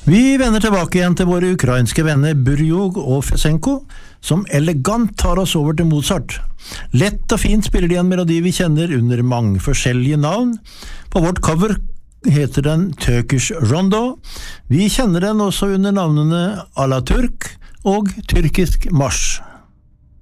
Vi vender tilbake igjen til våre ukrainske venner Burjog og Fesenko, som elegant tar oss over til Mozart. Lett og fint spiller de en melodi vi kjenner under mange forskjellige navn. På vårt cover heter den Turkish Rondo. Vi kjenner den også under navnene Alaturk og Tyrkisk Marsch.